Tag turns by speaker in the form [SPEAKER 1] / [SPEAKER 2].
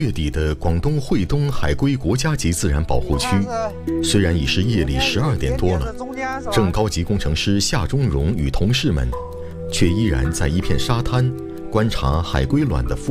[SPEAKER 1] 月底的广东惠东海龟国家级自然保护区，虽然已是夜里12点多了，正高级工程师夏忠荣与同事们，却依然在一片沙滩观察海龟卵的孵